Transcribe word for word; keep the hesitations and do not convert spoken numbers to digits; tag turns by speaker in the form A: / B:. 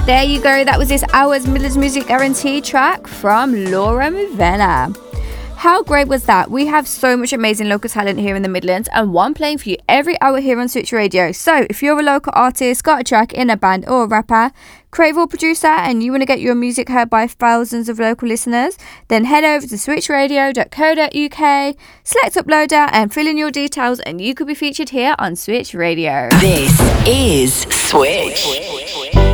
A: There you go. That was this hour's Midlands Music Guarantee track from Laura Mvena. How great was that? We have so much amazing local talent here in the Midlands, and one playing for you every hour here on Switch Radio. So if you're a local artist, got a track in a band or a rapper, creative or producer, and you want to get your music heard by thousands of local listeners, then head over to switch radio dot co dot uk, select uploader and fill in your details, and you could be featured here on Switch Radio.
B: This is Switch.